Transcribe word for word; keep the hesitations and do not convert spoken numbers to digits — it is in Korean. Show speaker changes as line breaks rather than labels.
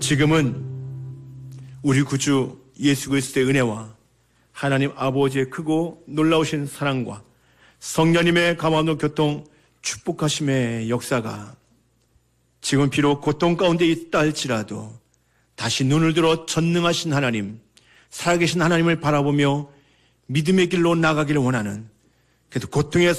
지금은 우리 구주 예수 그리스도의 은혜와 하나님 아버지의 크고 놀라우신 사랑과 성령님의 감화도 교통 축복하심의 역사가 지금 비록 고통 가운데 있다 할지라도 다시 눈을 들어 전능하신 하나님, 살아계신 하나님을 바라보며 믿음의 길로 나가기를 원하는, 그래도 고통의